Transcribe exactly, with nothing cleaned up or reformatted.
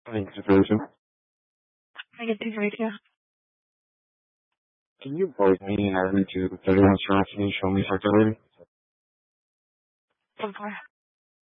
Thanks, Jason. I get things right here. Can you voice me and add me to thirty-one Strong and show me circulating? So far.